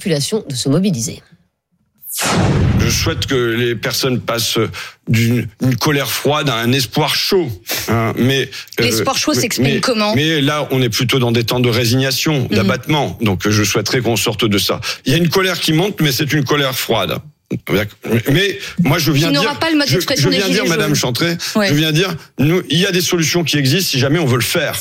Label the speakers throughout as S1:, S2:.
S1: population de se mobiliser.
S2: Je souhaite que les personnes passent d'une colère froide à un espoir chaud. Mais
S3: l'espoir chaud s'exprime comment ?
S2: Mais là, on est plutôt dans des temps de résignation, d'abattement. Donc, je souhaiterais qu'on sorte de ça. Il y a une colère qui monte, mais c'est une colère froide. Mais moi, je viens dire, Madame Chantrey, je viens dire, il y a des solutions qui existent si jamais on veut le faire.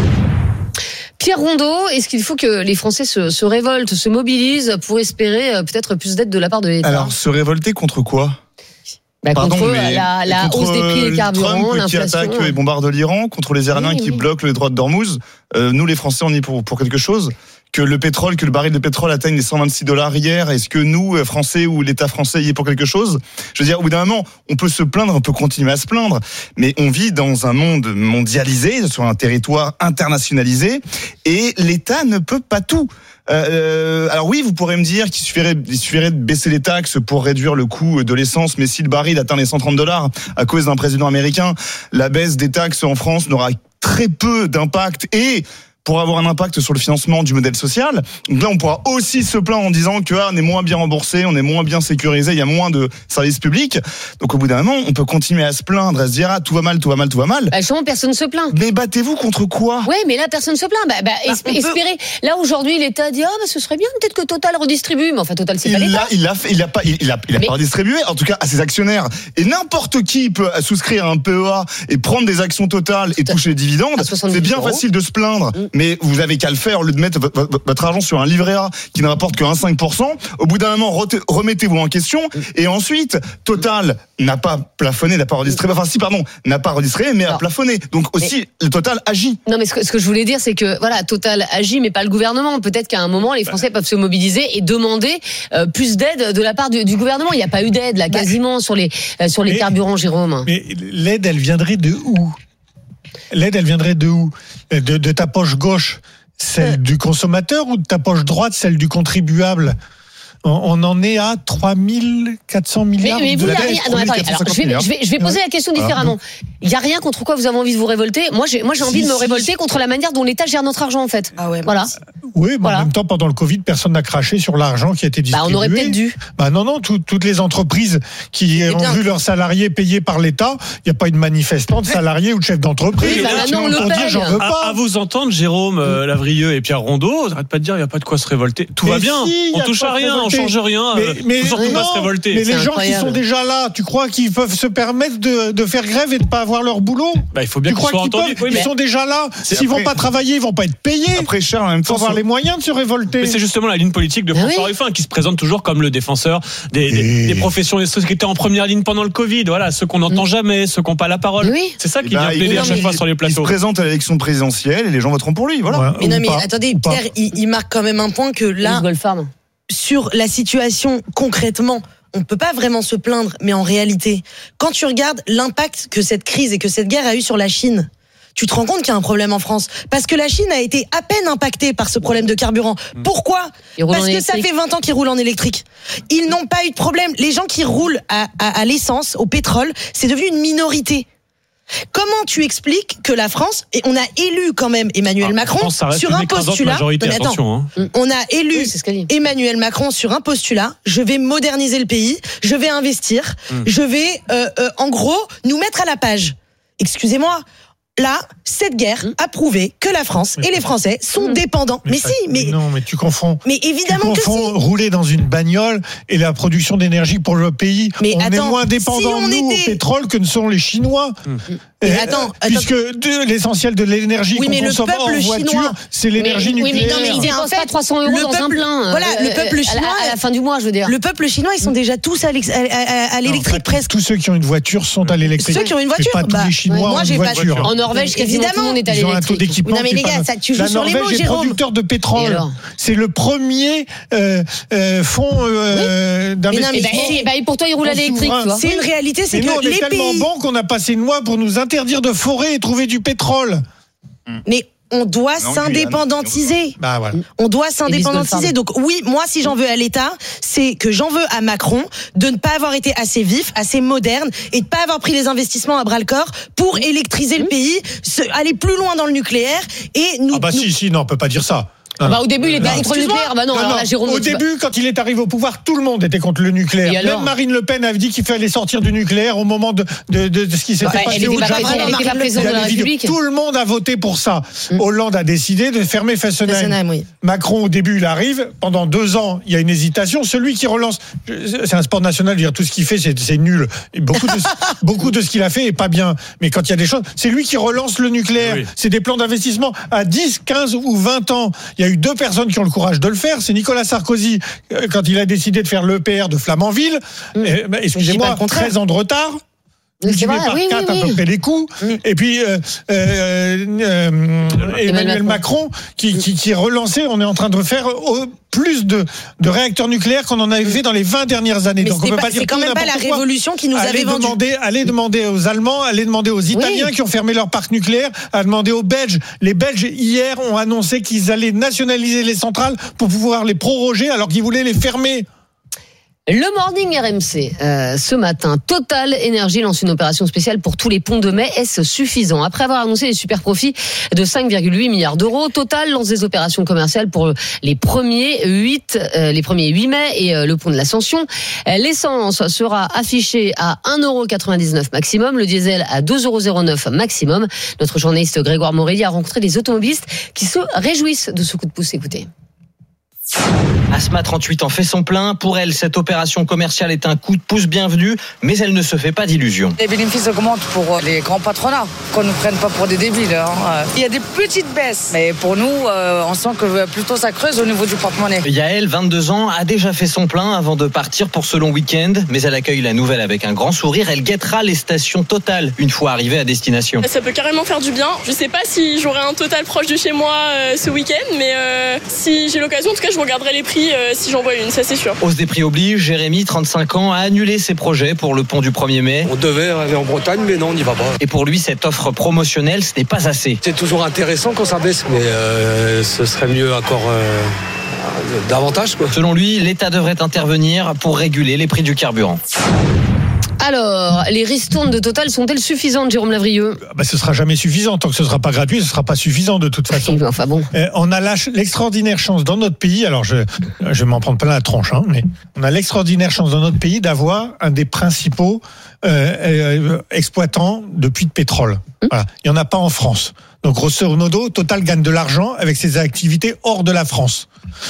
S1: Pierre Rondeau, est-ce qu'il faut que les Français se révoltent, se mobilisent pour espérer peut-être plus d'aide de la part de l'État ?
S4: Alors, se révolter contre quoi ?
S1: Contre la hausse des prix des carburants,
S4: Trump
S1: l'inflation.
S4: qui attaque et bombarde l'Iran, contre les Iraniens qui bloquent les droits de d'Ormuz. Nous, les Français, on y est pour quelque chose. Que le baril de pétrole atteigne les $126 hier, est-ce que nous, Français ou l'État français, y est pour quelque chose ? Je veux dire, au bout d'un moment, on peut se plaindre, on peut continuer à se plaindre, mais on vit dans un monde mondialisé, sur un territoire internationalisé, et l'État ne peut pas tout. Alors oui, vous pourrez me dire qu'il suffirait de baisser les taxes pour réduire le coût de l'essence, mais si le baril atteint les $130 à cause d'un président américain, la baisse des taxes en France n'aura très peu d'impact et pour avoir un impact sur le financement du modèle social. Donc là, on pourra aussi se plaindre en disant que on est moins bien remboursé, on est moins bien sécurisé, il y a moins de services publics. Donc au bout d'un moment, on peut continuer à se plaindre, à se dire tout va mal.
S1: Justement, personne ne se plaint.
S4: Mais battez-vous contre quoi ?
S1: Oui, mais là, personne ne se plaint. Espérez. Là, aujourd'hui, l'État dit ce serait bien peut-être que Total redistribue. Mais enfin, Total, c'est pas l'État.
S4: Il a pas redistribué, en tout cas à ses actionnaires. Et n'importe qui peut souscrire à un PEA et prendre des actions Total et toucher les dividendes. C'est bien facile de se plaindre. Mais vous avez qu'à le faire au lieu de mettre votre argent sur un livret A qui ne rapporte que 1,5%. Au bout d'un moment, remettez-vous en question. Et ensuite, Total n'a pas plafonné, n'a pas redistribué, mais a plafonné. Donc aussi, le Total agit.
S1: Non, mais ce que je voulais dire, c'est que Total agit, mais pas le gouvernement. Peut-être qu'à un moment, les Français peuvent se mobiliser et demander plus d'aide de la part du gouvernement. Il n'y a pas eu d'aide là, quasiment sur les carburants, Jérôme.
S5: Mais l'aide, elle viendrait de où ? De ta poche gauche, celle du consommateur, ou de ta poche droite, celle du contribuable ? On en est à 3400 milliards
S1: mais vous,
S5: de
S1: il n'y a rien. Non, attendez, alors, je vais poser la question différemment. Il n'y a rien contre quoi vous avez envie de vous révolter. Moi, j'ai envie de me révolter contre la manière dont l'État gère notre argent, en fait.
S3: Ah ouais.
S1: Voilà.
S5: Oui, mais en même temps, pendant le Covid, personne n'a craché sur l'argent qui a été distribué.
S1: On aurait peut-être dû.
S5: Non, toutes les entreprises qui ont vu leurs salariés payés par l'État, il n'y a pas eu de manifestant de salariés ou de chefs d'entreprise.
S1: On le paye.
S5: J'en veux pas.
S6: À vous entendre, Jérôme Lavrieux et Pierre Rondeau, n'arrête pas de dire il n'y a pas de quoi se révolter. Tout va bien. On touche à rien, on change rien.
S5: Mais
S6: surtout pas se révolter.
S5: Mais les gens qui sont déjà là, tu crois qu'ils peuvent se permettre de faire grève et de pas avoir leur boulot ?
S6: Il faut bien qu'ils soient entendus.
S5: Ils sont déjà là. S'ils vont pas travailler, ils vont pas être payés.
S4: Après, cher, en même temps,
S5: faut avoir les moyens de se révolter.
S6: Mais c'est justement la ligne politique de François Ruffin qui se présente toujours comme le défenseur des professions et ceux qui étaient en première ligne pendant le Covid. Voilà, ceux qu'on n'entend jamais, ceux qui n'ont pas la parole.
S1: Oui.
S6: C'est ça qui vient plaider à chaque fois sur les plateaux.
S4: Il se présente à l'élection présidentielle et les gens voteront pour lui. Voilà.
S3: Mais non, mais attendez, Pierre, il marque quand même un point que là, sur la situation concrètement, on ne peut pas vraiment se plaindre, mais en réalité, quand tu regardes l'impact que cette crise et que cette guerre a eu sur la Chine, tu te rends compte qu'il y a un problème en France. Parce que la Chine a été à peine impactée par ce problème de carburant. Pourquoi ? Parce que ça fait 20 ans qu'ils roulent en électrique. Ils n'ont pas eu de problème. Les gens qui roulent à l'essence, au pétrole, c'est devenu une minorité. Comment tu expliques que la France, et on a élu quand même Emmanuel Macron sur un postulat, on a élu Emmanuel Macron sur un postulat, je vais moderniser le pays, je vais investir, je vais en gros nous mettre à la page. Excusez-moi, là, cette guerre a prouvé que la France et les Français sont dépendants. Mais
S5: tu confonds.
S3: Mais évidemment que si.
S5: Rouler dans une bagnole et la production d'énergie pour le pays.
S3: Mais
S5: on est moins dépendants au pétrole que ne sont les Chinois. Puisque l'essentiel de l'énergie qu'on consomme en voiture, c'est l'énergie nucléaire.
S1: Mais ils dépensent pas 300 € dans un plein.
S3: Voilà, le peuple chinois
S1: à la fin du mois, je veux dire.
S3: Le peuple chinois, ils sont déjà tous à l'électrique presque.
S5: Tous ceux qui ont une voiture sont à l'électrique.
S3: Ceux qui ont une voiture,
S5: pas tous les Chinois ont une voiture.
S1: En Norvège, quasiment tout le monde est à
S5: l'électrique. Ils ont un taux d'équipement.
S3: Non mais les gars, tu joues sur les mots,
S5: Jérôme. La Norvège est producteur de pétrole. C'est le premier fonds d'investissement.
S1: Et pour toi, ils roulent à l'électrique.
S3: C'est une réalité, c'est que
S5: les pays. On est tellement bon qu'on a passé une loi pour nous interdire de forer et trouver du pétrole.
S3: Mais on doit s'indépendantiser.
S5: Voilà.
S3: On doit s'indépendantiser. Donc oui, moi, si j'en veux à l'État, c'est que j'en veux à Macron de ne pas avoir été assez vif, assez moderne et de pas avoir pris les investissements à bras le corps pour électriser le pays, aller plus loin dans le nucléaire et nous.
S5: Si, non, on peut pas dire ça.
S1: Au début, il était contre le nucléaire. Jérôme,
S5: au début, quand il est arrivé au pouvoir, tout le monde était contre le nucléaire. Même Marine Le Pen avait dit qu'il fallait sortir du nucléaire au moment de ce qui s'était passé au Japon.
S1: Elle n'était pas présidente de la République.
S5: Tout le monde a voté pour ça. Hollande a décidé de fermer Fessenheim. Oui. Macron, au début, il arrive. Pendant 2 ans, il y a une hésitation. Celui qui relance, c'est un sport national. Dire tout ce qu'il fait, c'est nul. Beaucoup de ce qu'il a fait est pas bien. Mais quand il y a des choses, c'est lui qui relance le nucléaire. Oui. C'est des plans d'investissement à 10, 15 ou 20 ans. Il y a eu 2 personnes qui ont le courage de le faire. C'est Nicolas Sarkozy, quand il a décidé de faire l'EPR de Flamanville. Excusez-moi, 13 ans de retard. Multiplié par 4 à peu près les coûts. Et puis Emmanuel Macron qui est relancé. On est en train de faire plus de réacteurs nucléaires qu'on en avait fait dans les 20 dernières années.
S3: Mais donc on peut pas dire c'est quand même pas la révolution qui nous avait vendu.
S5: Allez demander aux Allemands, allez demander aux Italiens qui ont fermé leur parc nucléaire, à demander aux Belges. Les Belges hier ont annoncé qu'ils allaient nationaliser les centrales pour pouvoir les proroger alors qu'ils voulaient les fermer.
S1: Le Morning RMC, ce matin, Total Energy lance une opération spéciale pour tous les ponts de mai. Est-ce suffisant ? Après avoir annoncé les super profits de 5,8 milliards d'euros, Total lance des opérations commerciales pour les premiers 8 mai et le pont de l'Ascension. L'essence sera affichée à 1,99€ maximum, le diesel à 2,09€ maximum. Notre journaliste Grégoire Morelli a rencontré des automobilistes qui se réjouissent de ce coup de pouce. Écoutez.
S7: Asma, 38 ans, fait son plein. Pour elle, cette opération commerciale est un coup de pouce bienvenu, mais elle ne se fait pas d'illusions.
S8: Les bénéfices augmentent pour les grands patronats, qu'on ne prenne pas pour des débiles. Il y a des petites baisses, mais pour nous, on sent que plutôt ça creuse au niveau du porte-monnaie.
S7: Yael, 22 ans, a déjà fait son plein avant de partir pour ce long week-end, mais elle accueille la nouvelle avec un grand sourire. Elle guettera les stations Total une fois arrivée à destination.
S9: Ça peut carrément faire du bien. Je ne sais pas si j'aurai un Total proche de chez moi ce week-end, mais si j'ai l'occasion, en tout cas, je regarderai les prix si j'en vois une, ça c'est sûr.
S7: Hausse des prix oblige, Jérémy, 35 ans, a annulé ses projets pour le pont du 1er mai.
S10: On devait aller en Bretagne, mais non, on n'y va pas.
S7: Et pour lui, cette offre promotionnelle, ce n'est pas assez.
S10: C'est toujours intéressant quand ça baisse, mais ce serait mieux encore davantage, quoi.
S7: Selon lui, l'État devrait intervenir pour réguler les prix du carburant.
S1: Alors, les ristournes de Total sont-elles suffisantes, Jérôme Lavrieux ?
S5: Ce sera jamais suffisant. Tant que ce sera pas gratuit, ce sera pas suffisant de toute façon.
S1: Enfin bon.
S5: On a l'extraordinaire chance dans notre pays, alors je vais m'en prendre plein la tronche, mais on a l'extraordinaire chance dans notre pays d'avoir un des principaux exploitants de puits de pétrole. Voilà. Il y en a pas en France. Donc, grosso modo, Total gagne de l'argent avec ses activités hors de la France.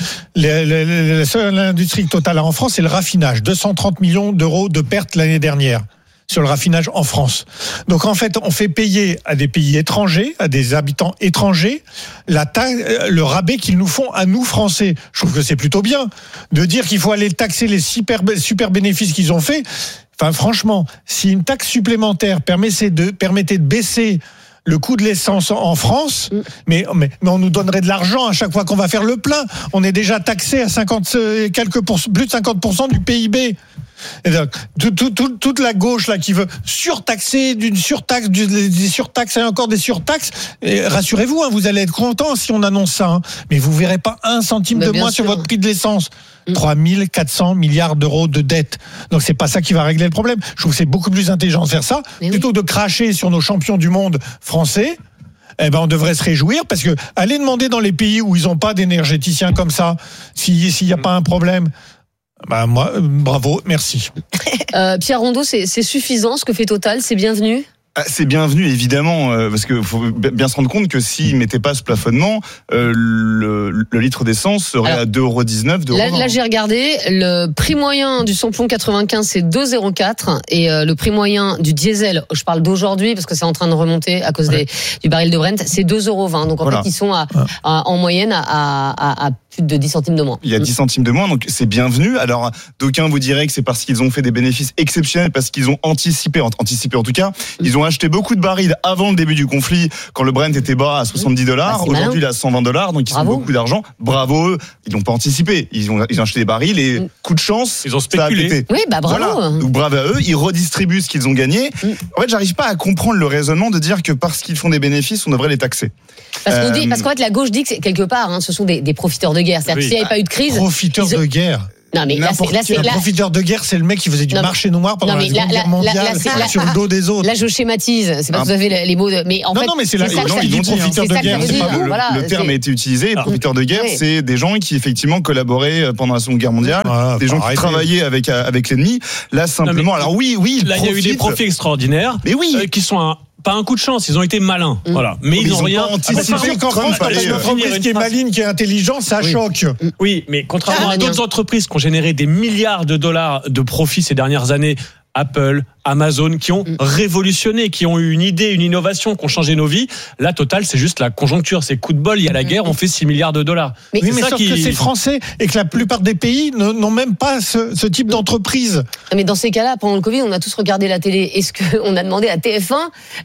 S5: La seule industrie que Total a en France, c'est le raffinage. 230 millions d'euros de pertes l'année dernière sur le raffinage en France. Donc, en fait, on fait payer à des pays étrangers, à des habitants étrangers, le rabais qu'ils nous font à nous, Français. Je trouve que c'est plutôt bien de dire qu'il faut aller taxer les super bénéfices qu'ils ont fait. Enfin, franchement, si une taxe supplémentaire permettait de baisser le coût de l'essence en France, mais on nous donnerait de l'argent à chaque fois qu'on va faire le plein. On est déjà taxé à plus de 50% du PIB. Et donc, toute la gauche là qui veut surtaxer d'une surtaxe, des surtaxes et encore des surtaxes, rassurez-vous, vous allez être contents si on annonce ça, mais vous verrez pas un centime de moins sur votre prix de l'essence. 3 400 milliards d'euros de dette. Donc c'est pas ça qui va régler le problème. Je trouve que c'est beaucoup plus intelligent de faire ça, plutôt de cracher sur nos champions du monde français. On devrait se réjouir parce que aller demander dans les pays où ils n'ont pas d'énergéticiens comme ça, s'il n'y a pas un problème. Moi, bravo, merci.
S1: Pierre Rondeau, c'est suffisant ce que fait Total, c'est bienvenu ?
S4: C'est bienvenu évidemment parce que faut bien se rendre compte que s'ils mettaient pas ce plafonnement, le litre d'essence serait à 2,19 €.
S1: Là j'ai regardé, le prix moyen du samplon 95 c'est 2,04 et le prix moyen du diesel, je parle d'aujourd'hui parce que c'est en train de remonter à cause du baril de Brent, c'est 2,20 €. Donc en fait ils sont en moyenne à plus de 10 centimes de moins.
S4: Il y a 10 centimes de moins, donc c'est bienvenu. Alors, d'aucuns vous diraient que c'est parce qu'ils ont fait des bénéfices exceptionnels, parce qu'ils ont anticipé en tout cas. Ils ont acheté beaucoup de barils avant le début du conflit, quand le Brent était bas à $70. Aujourd'hui, il est à $120, donc ils ont beaucoup d'argent. Bravo eux. Ils n'ont pas anticipé. Ils ont acheté des barils et coup de chance,
S6: ils ont spéculé.
S1: Oui, bravo.
S4: Voilà. Donc bravo à eux. Ils redistribuent ce qu'ils ont gagné. En fait, j'arrive pas à comprendre le raisonnement de dire que parce qu'ils font des bénéfices, on devrait les taxer.
S1: Parce qu'en fait, la gauche dit que quelque part, ce sont des profiteurs de guerre. C'est-à-dire que s'il n'y avait pas eu de crise.
S5: Profiteurs de guerre.
S1: Non, mais là, c'est
S5: un profiteur de guerre, c'est le mec qui faisait du marché noir pendant la Seconde Guerre mondiale sur le dos des autres.
S1: Là, je schématise. C'est pas tout à fait les mots. Mais en fait,
S5: mais c'est là. Il dit profiteur de guerre.
S4: Le terme a été utilisé. Profiteur de guerre, c'est des gens qui effectivement collaboraient pendant la Seconde Guerre mondiale, des gens qui travaillaient avec l'ennemi. Là, simplement. Alors oui.
S6: Là, il y a eu des profits extraordinaires.
S4: Mais oui.
S6: Qui sont pas un coup de chance, ils ont été malins. Voilà. Mais ils n'ont rien
S5: anticipé. Qu'en France, quand une entreprise qui est maligne, qui est intelligente, ça choque.
S6: Oui, mais contrairement à d'autres entreprises qui ont généré des milliards de dollars de profits ces dernières années, Apple, Amazon, qui ont révolutionné, qui ont eu une idée, une innovation, qui ont changé nos vies. Là, Total, c'est juste la conjoncture. C'est coup de bol, il y a la guerre, on fait 6 milliards de dollars.
S5: Mais sauf que c'est français et que la plupart des pays n'ont même pas ce type d'entreprise.
S1: Mais dans ces cas-là, pendant le Covid, on a tous regardé la télé. Est-ce qu'on a demandé à TF1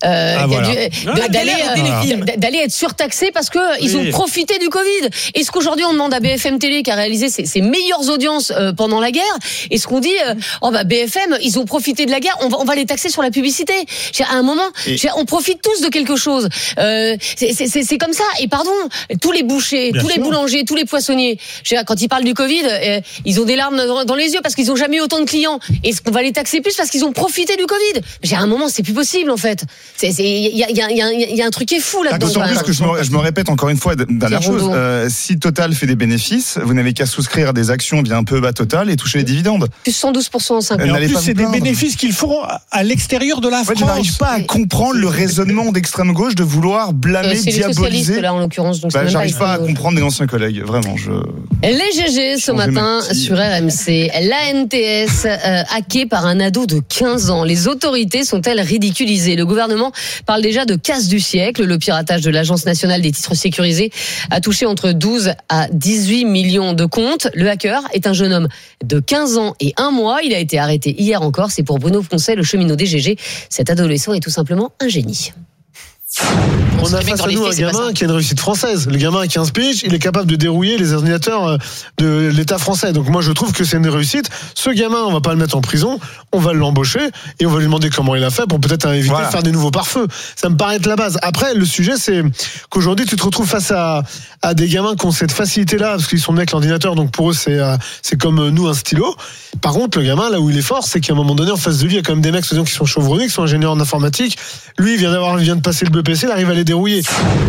S1: d'aller être surtaxé parce qu'ils ont profité du Covid? Est-ce qu'aujourd'hui, on demande à BFM Télé, qui a réalisé ses meilleures audiences pendant la guerre, est-ce qu'on dit BFM, ils ont profité de la guerre, on va les taxer sur la publicité. À un moment, on profite tous de quelque chose. C'est comme ça. Et pardon, tous les bouchers, tous les boulangers, tous les poissonniers, quand ils parlent du Covid, ils ont des larmes dans les yeux parce qu'ils n'ont jamais eu autant de clients. Est-ce qu'on va les taxer plus parce qu'ils ont profité du Covid? À un moment, c'est plus possible en fait. Il y a un truc qui est fou là-dedans.
S4: D'autant plus que je me répète encore une fois, dernière chose, si Total fait des bénéfices, vous n'avez qu'à souscrire à des actions bien peu bas Total et toucher les dividendes.
S1: Plus 112% en 5 ans.
S5: En plus, c'est des bénéfices qu'ils font à l'extérieur de la France.
S4: Je n'arrive pas à comprendre le raisonnement d'extrême gauche de vouloir blâmer,
S1: c'est
S4: diaboliser.
S1: Les là, en l'occurrence. Donc
S4: j'arrive pas à comprendre mes anciens collègues, vraiment.
S1: Les GG ce matin sur RMC. L'ANTS hackée par un ado de 15 ans. Les autorités sont-elles ridiculisées? Le gouvernement parle déjà de casse du siècle. Le piratage de l'Agence nationale des titres sécurisés a touché entre 12 à 18 millions de comptes. Le hacker est un jeune homme de 15 ans et 1 mois. Il a été arrêté hier encore. C'est pour Bruno Poncet, le cheminot des GG. Cet adolescent est tout simplement un génie.
S11: On a face à nous un gamin qui a une réussite française. Le gamin a 15 piges, il est capable de dérouiller les ordinateurs de l'État français. Donc moi je trouve que c'est une réussite. Ce gamin, on va pas le mettre en prison, on va l'embaucher et on va lui demander comment il a fait pour peut-être éviter de faire des nouveaux pare-feux. Ça me paraît être la base. Après, le sujet c'est qu'aujourd'hui tu te retrouves face à des gamins qui ont cette facilité-là parce qu'ils sont nés avec l'ordinateur, donc pour eux c'est comme nous un stylo. Par contre, le gamin, là où il est fort, c'est qu'à un moment donné, en face de lui, il y a quand même des mecs qui sont chevronnés, qui sont ingénieurs en informatique. Lui, il vient de passer le BPC, il arrive à les dérouiller.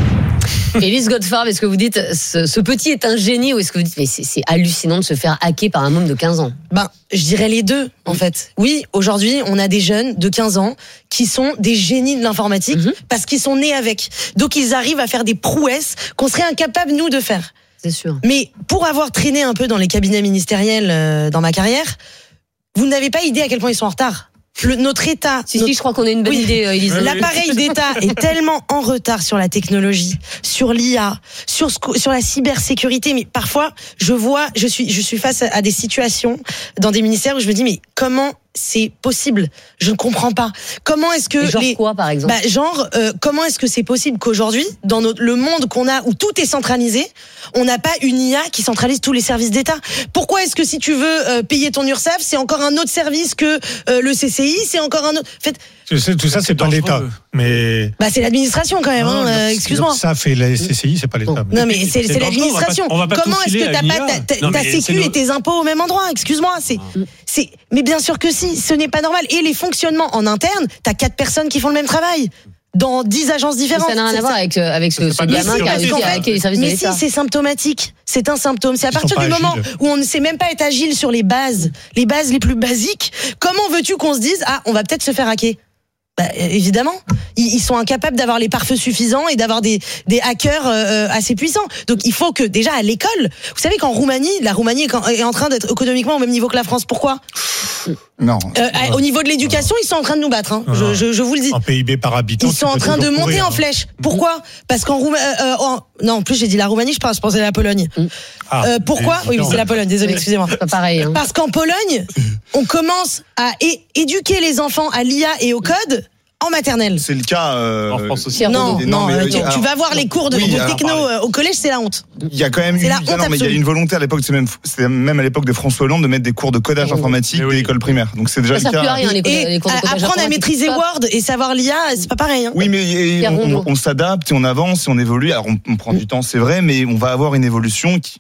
S1: Élise Godefard, est-ce que vous dites ce petit est un génie ou est-ce que vous dites mais c'est hallucinant de se faire hacker par un homme de 15 ans?
S3: Je dirais les deux en fait. Oui, aujourd'hui, on a des jeunes de 15 ans qui sont des génies de l'informatique parce qu'ils sont nés avec. Donc ils arrivent à faire des prouesses qu'on serait incapables nous de faire.
S1: C'est sûr.
S3: Mais pour avoir traîné un peu dans les cabinets ministériels dans ma carrière, vous n'avez pas idée à quel point ils sont en retard. Notre État...
S1: Si, je crois qu'on a une bonne idée, Élise.
S3: L'appareil d'État est tellement en retard sur la technologie, sur l'IA, sur la cybersécurité. Mais parfois, je suis face à des situations dans des ministères où je me dis, mais comment c'est possible? Je ne comprends pas. Comment est-ce que
S1: quoi, par exemple?
S3: Comment est-ce que c'est possible qu'aujourd'hui, dans le monde qu'on a où tout est centralisé, on n'a pas une IA qui centralise tous les services d'État? Pourquoi est-ce que si tu veux payer ton URSSAF, c'est encore un autre service que le CCI, c'est encore un autre. En fait,
S5: tout ça, c'est pas l'État, mais
S3: c'est l'administration quand même. Excuse-moi.
S5: Ça fait la CCI, c'est pas l'État.
S3: Non, mais c'est l'administration. Comment est-ce que t'as pas ta sécu et tes impôts au même endroit? Excuse-moi. Mais bien sûr que si, ce n'est pas normal. Et les fonctionnements en interne, t'as 4 personnes qui font le même travail dans 10 agences différentes.
S1: Ça n'a rien à voir avec ce gamin qui a réussi à hacker les services de l'État.
S3: Mais si, c'est symptomatique. C'est un symptôme. C'est à partir du moment où on ne sait même pas être agile sur les bases les plus basiques. Comment veux-tu qu'on se dise, on va peut-être se faire hacker? Évidemment, ils sont incapables d'avoir les pare-feux suffisants et d'avoir des hackers assez puissants. Donc il faut que déjà à l'école, vous savez qu'en Roumanie, la Roumanie est en train d'être économiquement au même niveau que la France. Pourquoi?
S4: Non.
S3: Au niveau de l'éducation, ils sont en train de nous battre. Je vous le dis.
S5: En PIB par habitant.
S3: Ils sont en train de monter en flèche. Pourquoi? Parce qu'en Roumanie, non, en plus j'ai dit la Roumanie, je pensais à la Pologne. Pourquoi? Oui, c'est la Pologne. Désolé, excusez-moi.
S1: C'est pas pareil.
S3: Parce qu'en Pologne, on commence à éduquer les enfants à l'IA et au code en maternelle.
S4: C'est le cas
S6: en France aussi.
S3: Non, tu vas voir les cours de techno au collège, c'est la honte.
S4: Il y a quand même il y a une volonté à l'époque, c'est même à l'époque de François Hollande de mettre des cours de codage informatique dès l'école primaire. Donc c'est déjà le cas.
S1: Ça sert plus à rien les cours de codage
S3: apprendre à maîtriser Word et savoir l'IA, c'est pas pareil.
S4: Oui, mais on s'adapte et on avance et on évolue. Alors on prend du temps, c'est vrai, mais on va avoir une évolution qui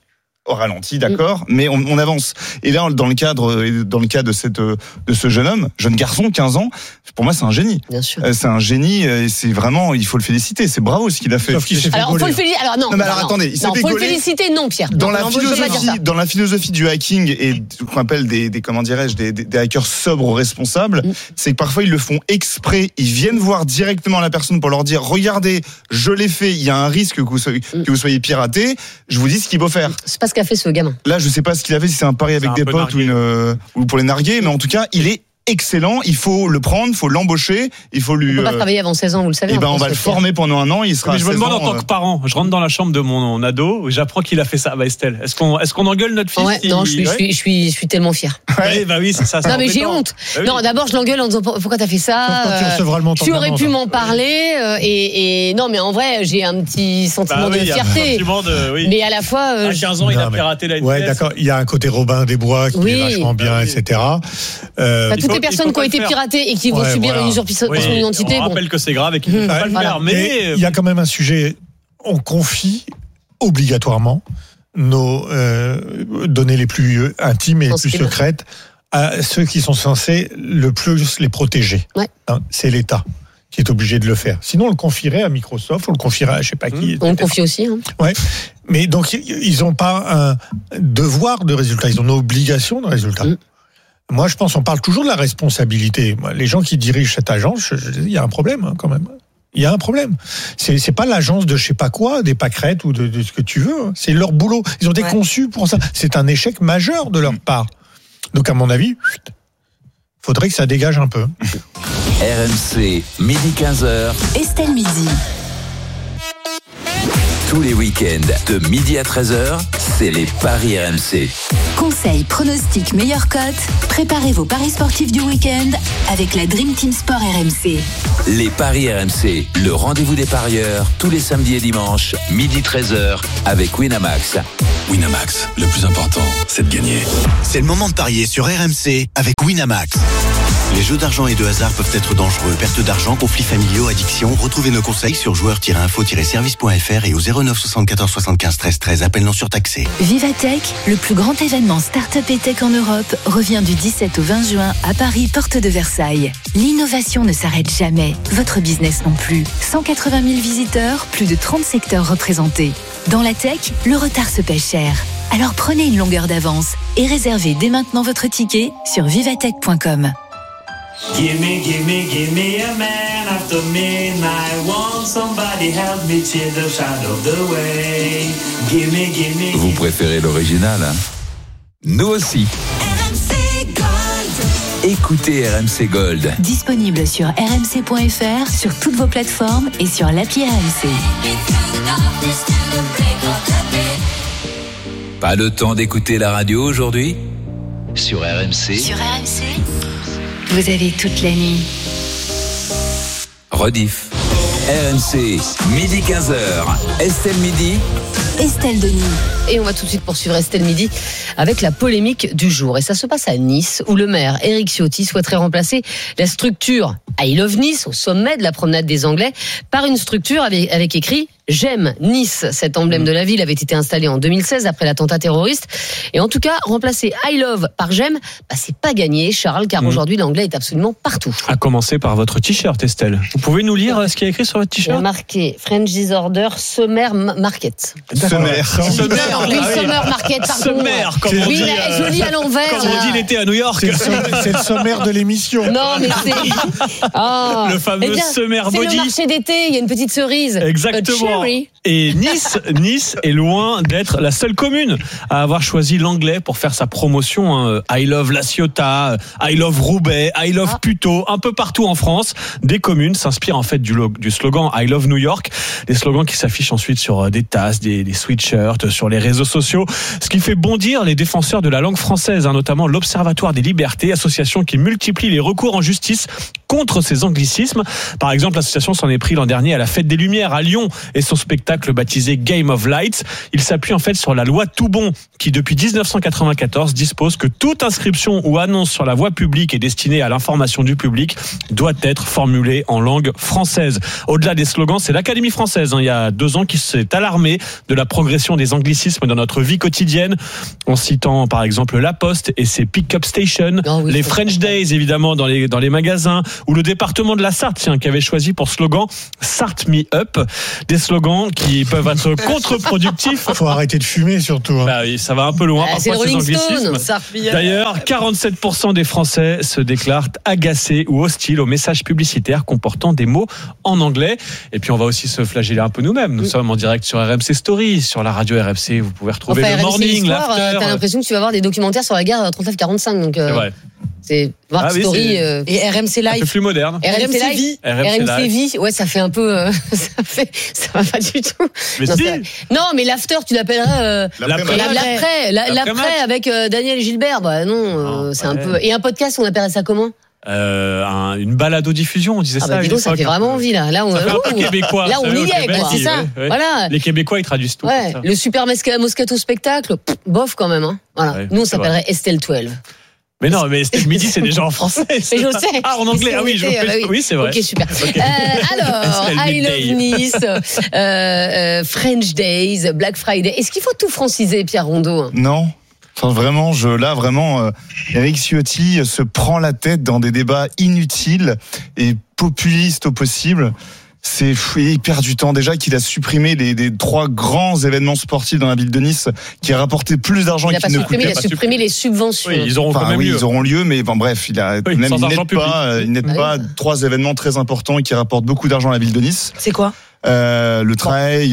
S4: au ralenti, d'accord, mais on avance. Et là, dans le cadre de ce jeune garçon, 15 ans, pour moi, c'est un génie.
S1: Bien sûr.
S4: C'est un génie, et c'est vraiment, il faut le féliciter. C'est bravo ce qu'il a fait.
S1: Alors, faut le féliciter. Alors, non.
S4: Attendez,
S1: faut le féliciter, non, Pierre.
S4: Dans la philosophie du hacking et qu'on appelle des hackers sobres responsables, c'est que parfois ils le font exprès, ils viennent voir directement la personne pour leur dire regardez, je l'ai fait, il y a un risque que vous soyez piraté, je vous dis ce qu'il faut faire.
S1: C'est pas ce qu'a fait ce gamin.
S4: Là, je sais pas ce qu'il a fait, si c'est un pari avec des potes ou pour les narguer, mais en tout cas, il est excellent, il faut le prendre, il faut l'embaucher, il faut lui.
S1: On peut pas travailler avant 16 ans, vous le savez.
S4: On va le former pendant un an, il sera.
S6: Mais je me demande en tant que parent, je rentre dans la chambre de mon ado, j'apprends qu'il a fait ça. Estelle, est-ce qu'on engueule notre fils?
S1: Non, je suis tellement fière.
S6: Oui, c'est ça.
S1: Non, mais j'ai honte. Non, d'abord je l'engueule en disant pourquoi t'as fait ça. Tu aurais pu m'en parler et non, mais en vrai j'ai un petit sentiment de fierté. Mais à la fois.
S6: À 15 ans, il a piraté la NTS.
S5: Ouais, d'accord. Il y a un côté Robin des Bois qui est vachement bien, etc.
S1: Toutes les personnes qui ont été piratées et qui vont subir une usurpation d'identité.
S6: On rappelle que c'est grave et qu'il ne faut pas le faire. Mais
S5: il y a quand même un sujet. On confie obligatoirement nos données les plus intimes et les plus secrètes à ceux qui sont censés le plus les protéger.
S1: Ouais.
S5: C'est l'État qui est obligé de le faire. Sinon, on le confierait à Microsoft, on le confierait à je sais pas qui.
S1: On le confie aussi.
S5: Ouais. Mais donc, ils n'ont pas un devoir de résultat, ils ont une obligation de résultat. Moi, je pense, on parle toujours de la responsabilité. Les gens qui dirigent cette agence, il y a un problème quand même. Il y a un problème. C'est pas l'agence de je sais pas quoi, des pâquerettes ou de ce que tu veux. C'est leur boulot. Ils ont été conçus pour ça. C'est un échec majeur de leur part. Donc, à mon avis, faudrait que ça dégage un peu.
S12: RMC, midi 15h.
S13: Estelle Midi.
S12: Tous les week-ends, de midi à 13h, c'est les paris RMC.
S13: Conseils, pronostics, meilleures cotes. Préparez vos paris sportifs du week-end avec la Dream Team Sport RMC.
S12: Les paris RMC, le rendez-vous des parieurs, tous les samedis et dimanches, midi 13h, avec Winamax.
S14: Winamax, le plus important, c'est de gagner. C'est le moment de parier sur RMC avec Winamax. Les jeux d'argent et de hasard peuvent être dangereux. Perte d'argent, conflits familiaux, addiction. Retrouvez nos conseils sur joueurs-info-service.fr et au 09 74 75 13 13. Appel non surtaxé.
S13: Vivatech, le plus grand événement start-up et tech en Europe, revient du 17 au 20 juin à Paris, porte de Versailles. L'innovation ne s'arrête jamais. Votre business non plus. 180 000 visiteurs, plus de 30 secteurs représentés. Dans la tech, le retard se paie cher. Alors prenez une longueur d'avance et réservez dès maintenant votre ticket sur vivatech.com.
S15: Gimme a man after midnight. Want somebody help me cheer the shadow of the way. Gimme.
S12: Vous préférez l'original, hein? Nous aussi.
S13: RMC Gold.
S12: Écoutez RMC Gold.
S13: Disponible sur rmc.fr, sur toutes vos plateformes et sur l'appli RMC.
S12: Pas le temps d'écouter la radio aujourd'hui? Sur RMC.
S13: Sur RMC, vous avez toute la nuit.
S12: Rediff. RMC, midi 15h. Estelle Midi.
S13: Estelle Denis.
S1: Et on va tout de suite poursuivre Estelle Midi avec la polémique du jour. Et ça se passe à Nice, où le maire Éric Ciotti souhaiterait remplacer la structure I Love Nice, au sommet de la promenade des Anglais, par une structure avec écrit J'aime Nice. Cet emblème de la ville avait été installé en 2016 après l'attentat terroriste. Et en tout cas, remplacer I Love par J'aime, c'est pas gagné, Charles, car aujourd'hui l'anglais est absolument partout.
S6: À commencer par votre t-shirt, Estelle. Vous pouvez nous lire ce qu'il y a écrit sur votre t-shirt?
S1: Il y a marqué French Disorder Summer Market.
S6: Summer
S1: Market, pardon.
S6: Summer, comme on dit.
S1: Je lis à l'envers.
S6: Comme on dit l'été à New York.
S5: C'est le sommaire de l'émission.
S1: Non, mais c'est...
S6: Le fameux Summer Body.
S1: C'est le marché d'été, il y a une petite cerise.
S6: Exactement. Et Nice est loin d'être la seule commune à avoir choisi l'anglais pour faire sa promotion. I Love La Ciotat, I Love Roubaix, I Love Puteaux, un peu partout en France. Des communes s'inspirent en fait du slogan I Love New York. Des slogans qui s'affichent ensuite sur des tasses, des sweatshirts, sur les réseaux sociaux. Ce qui fait bondir les défenseurs de la langue française, notamment l'Observatoire des libertés, association qui multiplie les recours en justice contre ces anglicismes. Par exemple, l'association s'en est pris l'an dernier à la Fête des Lumières à Lyon et son spectacle baptisé Game of Lights. Il s'appuie en fait sur la loi Toubon qui, depuis 1994, dispose que toute inscription ou annonce sur la voie publique et destinée à l'information du public doit être formulée en langue française. Au-delà des slogans, c'est l'Académie française, il y a 2 ans, qui s'est alarmée de la progression des anglicismes dans notre vie quotidienne, en citant par exemple La Poste et ses pick-up stations, les French Days évidemment dans les magasins, ou le département de la Sarthe qui avait choisi pour slogan Sarthe Me Up, des slogans qui peuvent être contre-productifs.
S5: Faut arrêter de fumer surtout.
S6: Bah oui, ça va un peu loin parfois ces anglicismes. D'ailleurs, 47% des Français se déclarent agacés ou hostiles aux messages publicitaires comportant des mots en anglais. Et puis on va aussi se flageller un peu nous-mêmes. Nous sommes en direct sur RMC Story, sur la radio RMC. Vous pouvez retrouver le morning, l'after.
S1: T'as l'impression que tu vas voir des documentaires sur la guerre 39-45. Donc,
S6: c'est vrai.
S1: C'est voir Story
S3: et RMC Live.
S6: C'est plus moderne.
S1: RMC Vie. RMC Vie. Ouais, ça fait un peu. Ça va pas du tout.
S6: Mais
S1: non,
S6: si.
S1: Non, mais l'after, tu l'appellerais l'après avec Daniel et Gilbert. Bah non, c'est un peu. Et un podcast, on appellerait ça comment?
S6: Une balado-diffusion, on disait ça.
S1: Bah, ça fait vraiment envie là. Là, on
S6: québécois.
S1: Là, on y est, quoi. C'est ça.
S6: Ouais.
S1: Voilà.
S6: Les Québécois, ils traduisent tout.
S1: Ouais. Le Super Moscato spectacle, bof quand même. Hein. Voilà. Ouais, nous, on s'appellerait Estelle 12.
S6: Mais non, mais Estelle Midi, c'est déjà en français.
S1: Mais je le sais.
S6: Ah, en anglais. Ah oui, oui, c'est vrai.
S1: Ok, super. Okay. Alors, I Love Nice, French Days, Black Friday. Est-ce qu'il faut tout franciser, Pierre Rondeau?
S4: Non. Enfin, vraiment, Éric Ciotti se prend la tête dans des débats inutiles et populistes au possible. Il perd du temps déjà qu'il a supprimé les 3 grands événements sportifs dans la ville de Nice qui a rapporté plus d'argent qu'il ne coûtait.
S1: Il a supprimé les subventions.
S6: Oui, ils auront quand même lieu.
S4: Ils auront lieu, mais bref, il n'aide pas 3 événements très importants qui rapportent beaucoup d'argent à la ville de Nice.
S3: C'est quoi?
S4: Le trail,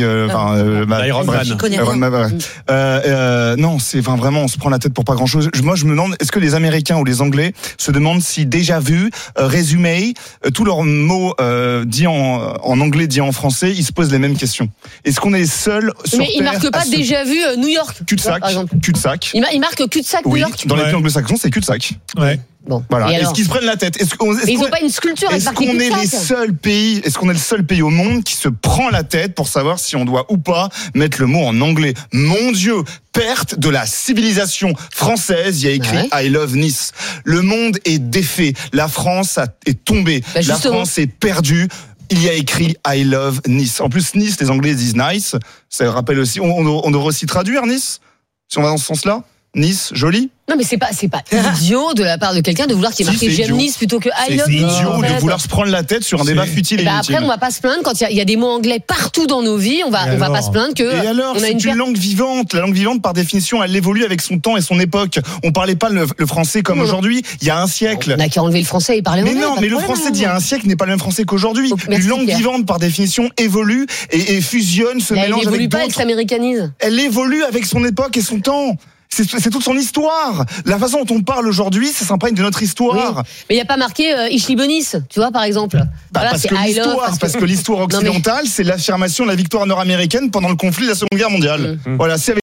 S6: Ironman.
S4: Non, c'est vraiment, on se prend la tête pour pas grand chose. Moi, je me demande, est-ce que les Américains ou les Anglais se demandent si déjà vu, résumé, tous leurs mots dits en anglais, dits en français, ils se posent les mêmes questions. Est-ce qu'on est seul sur
S1: Mais ils marquent pas déjà vu New York,
S4: cul-de-sac,
S1: par exemple.
S4: Cul-de-sac.
S1: Ils marquent cul-de-sac New York.
S4: Dans les pays anglo-saxons, c'est cul-de-sac.
S5: Ouais.
S1: Bon.
S4: Voilà. Est-ce qu'ils se prennent la tête?
S1: Ils n'ont pas une sculpture avec marqué cul-de-sac.
S4: Est-ce qu'on est le seul pays au monde qui se prend la tête pour savoir si on doit ou pas mettre le mot en anglais? Mon Dieu, perte de la civilisation française. Il y a écrit I love Nice. Le monde est défait. La France est tombée. La France est perdue. Il y a écrit I love Nice. En plus, Nice, les Anglais disent nice. Ça rappelle aussi. On devrait aussi traduire Nice, si on va dans ce sens-là. Nice, joli.
S1: Non, mais c'est pas idiot de la part de quelqu'un de vouloir qu'il y ait marqué j'aime Nice plutôt que I love Nice.
S4: C'est idiot de vouloir se prendre la tête sur un débat futile et inutile.
S1: Après, on va pas se plaindre quand il y a des mots anglais partout dans nos vies. On va pas se plaindre que.
S4: Et alors, c'est une langue vivante. La langue vivante, par définition, elle évolue avec son temps et son époque. On parlait pas le français comme aujourd'hui. Il y a un siècle.
S1: On a qu'à enlever le français et parler anglais.
S4: Mais non, mais le français d'il y a un siècle n'est pas le même français qu'aujourd'hui. Une langue vivante, par définition, évolue et fusionne, se mélange avec d'autres. Elle évolue
S1: pas, elle s'américanise.
S4: Elle évolue avec son époque et son temps. C'est toute son histoire. La façon dont on parle aujourd'hui, ça s'imprègne de notre histoire.
S1: Oui. Mais il n'y a pas marqué Ich liebe Nice, tu vois, par exemple.
S4: Voilà, parce que l'histoire occidentale, c'est l'affirmation de la victoire nord-américaine pendant le conflit de la Seconde Guerre mondiale. Voilà, c'est avec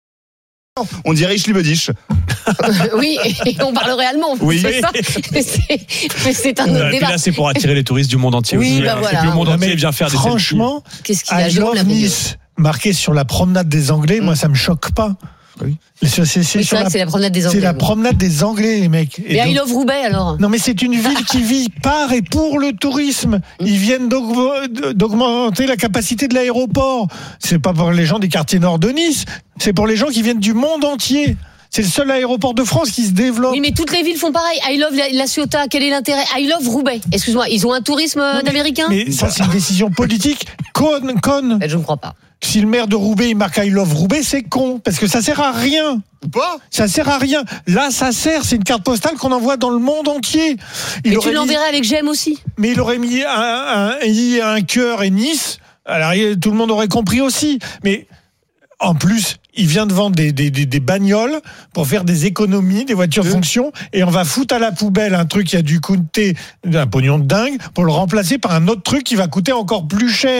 S4: on dirait Ich liebe dich.
S1: Oui, et on parlerait allemand.
S4: Oui.
S1: C'est ça. Mais c'est un autre débat.
S6: Là, c'est pour attirer les touristes du monde entier
S1: aussi.
S6: Oui,
S1: voilà.
S6: Le monde entier vient faire des selfies.
S5: Franchement,
S1: qu'est-ce qu'il y a, Jérôme, la
S5: Nice marqué sur la promenade des Anglais, moi ça me choque pas.
S4: Oui.
S1: C'est la promenade des Anglais.
S5: C'est la promenade des Anglais, les mecs.
S1: Mais I love Roubaix alors.
S5: Non, mais c'est une ville qui vit par et pour le tourisme. Ils viennent d'augmenter la capacité de l'aéroport. C'est pas pour les gens des quartiers nord de Nice, c'est pour les gens qui viennent du monde entier. C'est le seul aéroport de France qui se développe.
S1: Oui, mais toutes les villes font pareil. I love La Ciotat. Quel est l'intérêt? I love Roubaix. Excuse-moi, ils ont un tourisme d'Américains?
S5: Mais ça, c'est une décision politique. Conne.
S1: Je ne crois pas.
S5: Si le maire de Roubaix il marque I love Roubaix, c'est con parce que ça sert à rien.
S4: Ou pas?
S5: Ça sert à rien. Là, ça sert. C'est une carte postale qu'on envoie dans le monde entier.
S1: Mais tu l'enverrais avec j'aime aussi.
S5: Mais il aurait mis un cœur et Nice. Alors tout le monde aurait compris aussi. Mais en plus, il vient de vendre des bagnoles pour faire des économies, des voitures fonction, et on va foutre à la poubelle un truc qui a dû coûter un pognon de dingue pour le remplacer par un autre truc qui va coûter encore plus cher.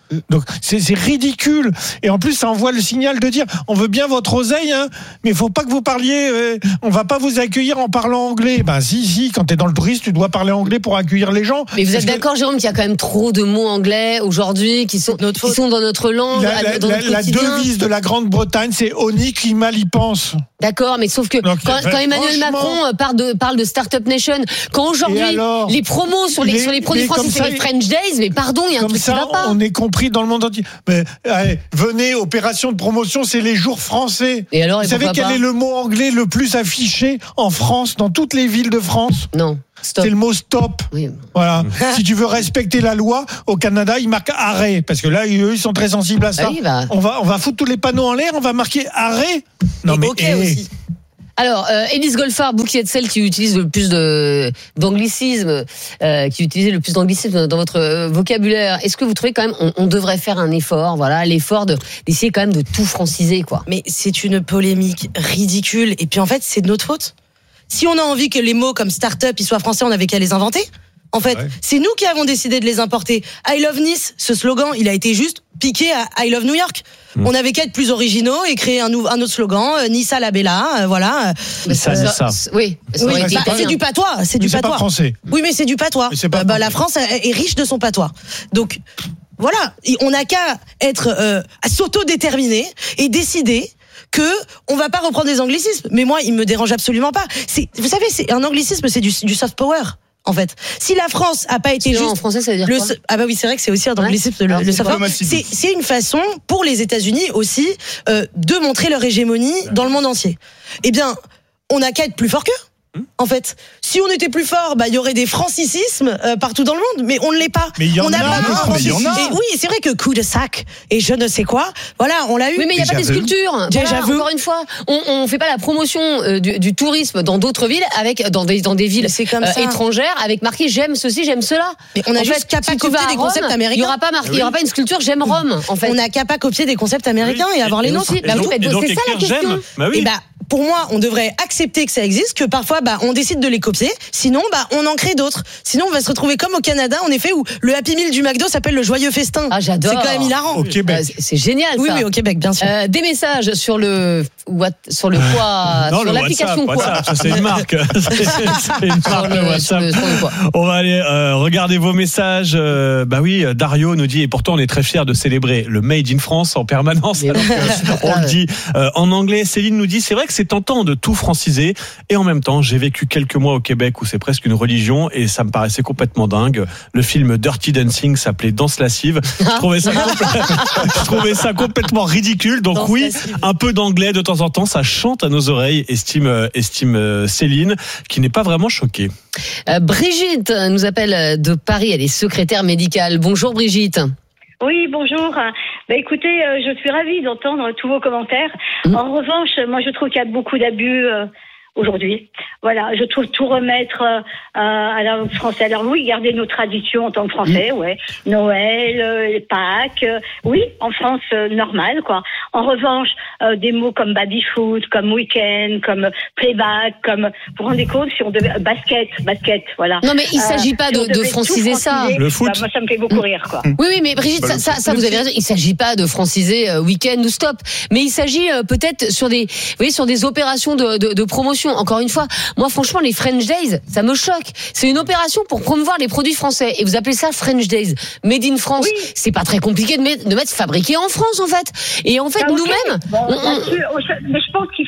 S5: Donc c'est ridicule. Et en plus, ça envoie le signal de dire on veut bien votre oseille, hein, mais il faut pas que vous parliez. On va pas vous accueillir en parlant anglais. Ben si, quand t'es dans le tourisme, tu dois parler anglais pour accueillir les gens.
S1: Mais vous êtes d'accord, Jérôme, qu'il y a quand même trop de mots anglais aujourd'hui qui sont dans notre langue, dans notre
S5: la devise de la Grande-Bretagne, c'est Oni qui mal y pense.
S1: D'accord, mais sauf que quand Emmanuel Macron parle de Startup Nation, quand aujourd'hui les promos sur les produits français, c'est les French Days, mais pardon, il y a un truc qui va pas.
S5: On est compris dans le monde entier. Mais allez, venez, opération de promotion, c'est les jours français.
S1: Et alors,
S5: vous savez quel est le mot anglais le plus affiché en France, dans toutes les villes de France?
S1: Non. Stop.
S5: C'est le mot stop.
S1: Oui.
S5: Voilà. Si tu veux respecter la loi, au Canada, ils marquent arrêt. Parce que là, eux, ils sont très sensibles à ça.
S1: Oui,
S5: on va foutre tous les panneaux en l'air, on va marquer arrêt.
S3: Non, mais ok aussi.
S1: Alors, Élise Goldfarb, vous qui êtes celle qui utilise le plus d'anglicisme, qui utilise le plus d'anglicisme dans votre vocabulaire, est-ce que vous trouvez quand même on devrait faire un effort, voilà, l'effort d'essayer quand même de tout franciser, quoi?
S3: Mais c'est une polémique ridicule. Et puis en fait, c'est de notre faute. Si on a envie que les mots comme start-up ils soient français, on n'avait qu'à les inventer. En fait, c'est nous qui avons décidé de les importer. I love Nice, ce slogan, il a été juste piqué à I love New York. On n'avait qu'à être plus originaux et créer un autre slogan, Nissa la Bella, voilà.
S6: Nissa.
S1: Oui,
S3: c'est du patois, c'est du patois.
S5: Pas français.
S3: Oui, mais c'est du patois. La France est riche de son patois. Donc voilà, on n'a qu'à être à s'auto-déterminer et décider que on va pas reprendre des anglicismes. Mais moi, il me dérange absolument pas. Vous savez, c'est un anglicisme, c'est du soft power. En fait, si la France a pas été juste
S1: en français, ça veut dire quoi?
S3: Ah bah oui, c'est vrai que c'est aussi un anglicisme, le soft power. C'est une façon pour les États-Unis aussi de montrer leur hégémonie dans le monde entier. Eh bien, on n'a qu'à être plus fort qu'eux. En fait, si on était plus fort, il y aurait des francicismes partout dans le monde, mais on ne l'est pas.
S5: Mais il y en a.
S3: Oui, c'est vrai que coup de sac et je ne sais quoi, voilà, on l'a eu.
S1: Oui, mais il n'y a pas des sculptures. Voilà, encore une fois, on fait pas la promotion du tourisme dans d'autres villes dans des villes étrangères avec marqué j'aime ceci, j'aime cela.
S3: Mais on a juste qu'à pas copier des concepts américains.
S1: Il y aura pas une sculpture j'aime Rome. En fait,
S3: on n'a qu'à pas copier des concepts américains et avoir les nôtres.
S1: C'est ça la question.
S3: Pour moi, on devrait accepter que ça existe, que parfois, on décide de les copier. Sinon, on en crée d'autres. Sinon, on va se retrouver comme au Canada, en effet, où le Happy Meal du McDo s'appelle le Joyeux Festin.
S1: Ah, j'adore.
S3: C'est quand même hilarant.
S5: Au Québec.
S1: C'est génial, ça.
S3: Oui, au Québec, bien sûr.
S1: Des messages sur le quoi, sur l'application quoi.
S6: WhatsApp, c'est une marque. C'est une marque de WhatsApp. On va aller regarder vos messages. Dario nous dit, et pourtant, on est très fiers de célébrer le Made in France en permanence. Alors on le dit en anglais. Céline nous dit, c'est vrai que c'est tentant de tout franciser et en même temps j'ai vécu quelques mois au Québec où c'est presque une religion et ça me paraissait complètement dingue. Le film Dirty Dancing s'appelait Danse lascive. Je trouvais ça complètement ridicule. Donc un peu d'anglais de temps en temps, ça chante à nos oreilles, estime Céline, qui n'est pas vraiment choquée.
S1: Brigitte nous appelle de Paris, elle est secrétaire médicale. Bonjour Brigitte.
S16: Oui, bonjour. Écoutez, je suis ravie d'entendre tous vos commentaires. En revanche, moi je trouve qu'il y a beaucoup d'abus aujourd'hui. Voilà, je trouve tout remettre à la français. Alors oui, garder nos traditions en tant que Français, Noël, les Pâques, oui, en France, normal, quoi. En revanche, des mots comme baby-foot, comme week-end, comme playback, comme, vous vous rendez compte, si on devait, basket, voilà.
S1: Non, mais il s'agit pas de franciser ça.
S6: Le foot.
S16: Moi, ça me fait beaucoup rire, quoi.
S1: Oui, mais Brigitte, ça vous avez raison. Il s'agit pas de franciser week-end ou stop. Mais il s'agit peut-être sur des opérations de promotion. Encore une fois, moi, franchement, les French Days, ça me choque. C'est une opération pour promouvoir les produits français. Et vous appelez ça French Days. Made in France. Oui. C'est pas très compliqué de mettre fabriqué en France, en fait. Et en fait, nous-mêmes.
S16: Mais je pense qu'il